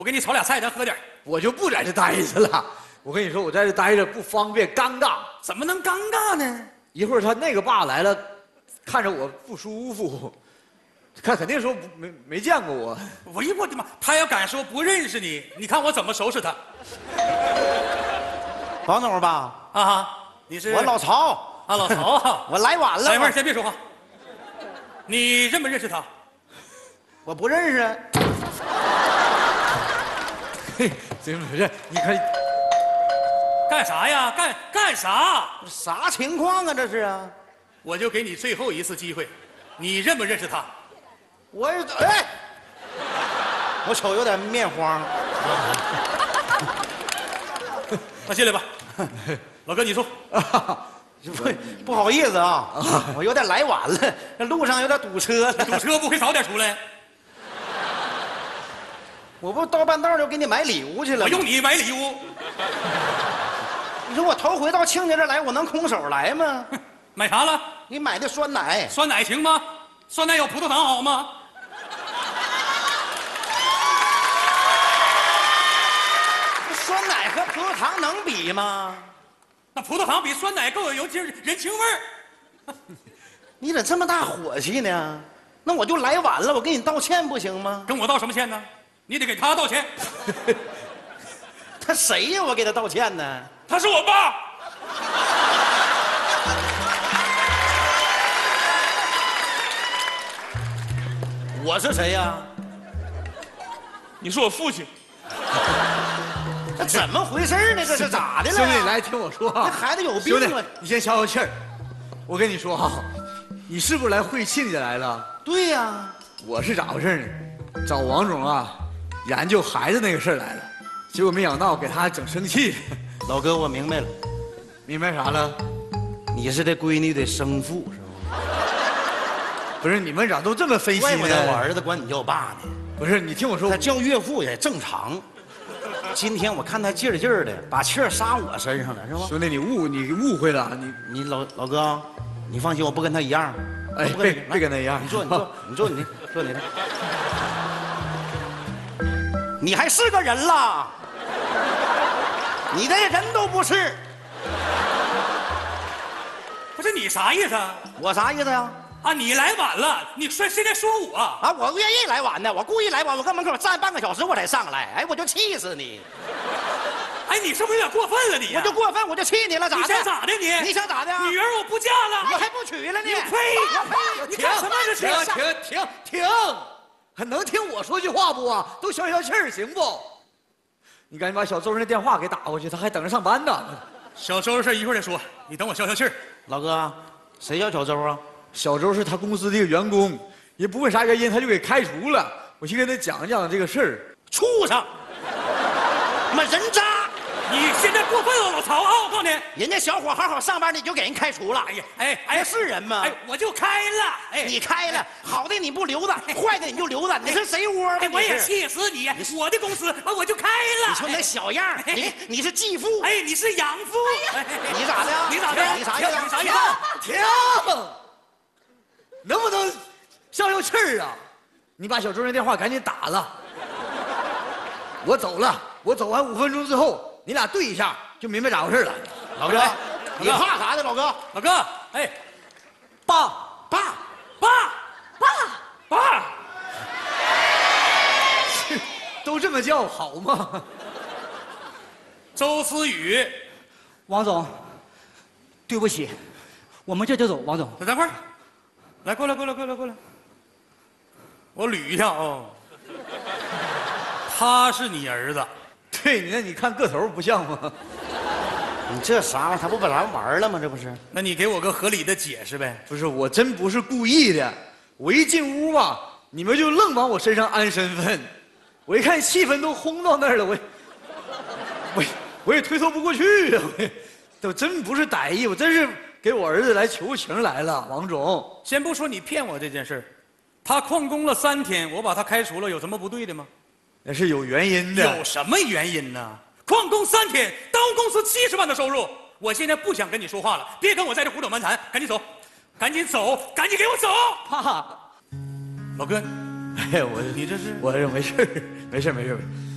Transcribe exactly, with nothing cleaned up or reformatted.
我给你炒俩菜，咱喝点。 我就不在这待着了。我跟你说，我在这待着不方便，尴尬。 怎么能尴尬呢？ 一会儿他那个爸来了，看着我不舒服，看肯定说不没没见过我。 我一我的妈，他要敢说不认识你，你看我怎么收拾他？ 王总吧？ 啊哈，你是我老曹啊，老曹啊， 我来晚了。 等一会儿先别说话。你认不认识他？ 我不认识。 嘿，怎么回事？你看干啥呀？干干啥？ 啥情况啊？这是啊！ 我就给你最后一次机会，你认不认识他？ 我哎，我瞅有点面黄。 那进来吧，老哥你说。 不不好意思啊，我有点来晚了，这路上有点堵车。 堵车不会早点出来？ 我不到半道就给你买礼物去了。 我用你买礼物？ 你说我头回到亲家这儿来，我能空手来吗？ 买啥了？ 你买的酸奶。 酸奶行吗？酸奶有葡萄糖好吗？ 酸奶和葡萄糖能比吗？ 那葡萄糖比酸奶更有人人情味儿。 你咋这么大火气呢？那我就来晚了，我给你道歉不行吗？ 跟我道什么歉呢？你得给他道歉。 他谁呀？我给他道歉呢？ 他是我爸。 我是谁呀？ 你是我父亲。 这怎么回事呢？这是咋的了？ 兄弟，来听我说啊， 这孩子有病啊！ 你先消消气儿。我跟你说哈，你是不是来会亲家来了？ 对呀。 我是咋回事呢？找王总啊，研究孩子那个事儿来了，结果没想到给他整生气。 老哥，我明白了。 明白啥了？ 你是这闺女的生父是吧？ 不是，你们咋都这么分析呢？ 怪不得我儿子管你叫爸呢。 不是，你听我说， 他叫岳父也正常。今天我看他劲儿劲儿的，把气儿撒我身上了，是吧？ 兄弟，你误你误会了，你你老老哥，你放心，我不跟他一样。 哎，别别跟他一样。 你坐，你坐，你坐，你坐你的。你还是个人啦？你连人都不是。 不是你啥意思啊？ 我啥意思呀？ 啊，你来晚了，你说现在说我啊？我愿意来晚的，我故意来晚，我搁门口站半个小时我才上来，哎，我就气死你！ 哎，你是不是有点过分了你？ 我就过分，我就气你了，咋的？ 你想咋的你？ 你想咋的？ 女儿我不嫁了， 我还不娶了呢！ 你呸！你干什么这停停停停！还能听我说句话不啊？都消消气儿行不？你赶紧把小周那电话给打过去，他还等着上班呢。 小周的事一会儿再说，你等我消消气儿。 老哥，谁叫小周啊？ 小周是他公司的一个员工，也不问啥原因，他就给开除了。我去跟他讲讲这个事儿。 畜生！妈人渣！ 你现在过分了，老曹啊！我告诉你， 人家小伙好好上班，你就给人开除了。 哎呀，哎哎， 是人吗？ 哎，我就开了。哎， 你开了，好的你不留着，坏的你就留着。你是谁窝的？ 我也气死你！我的公司啊，我就开了。 你说那小样，你你是继父？ 哎，你是养父。 你咋的？ 你咋的？ 你啥意思？ 你啥意思？ 停！能不能消消气儿啊？你把小周那电话赶紧打了。我走了，我走完五分钟之后，你俩对一下就明白咋回事了。 老哥，你怕啥的？老哥， 老哥，哎， 爸爸爸爸爸， 都这么叫好吗？ 周思雨， 王总，对不起，我们这就走。王总， 等会儿，来，过来，过来，过来，过来，我捋一下啊。他是你儿子， 对，那你看个头不像吗？ 你这啥玩意儿？他不把咱玩了吗？这不是？ 那你给我个合理的解释呗。 不是，我真不是故意的。我一进屋吧，你们就愣往我身上安身份。我一看气氛都轰到那儿了，我我我也推脱不过去啊！我都真不是歹意，我真是给我儿子来求情来了。王总， 先不说你骗我这件事儿，他旷工了三天，我把他开除了，有什么不对的吗？ 那是有原因的。 有什么原因呢？旷工三天，耽误公司七十万的收入。我现在不想跟你说话了，别跟我在这胡搅蛮谈，赶紧走，赶紧走，赶紧给我走！ 爸， 老哥， 哎呀，我你这是我这没事没事没事。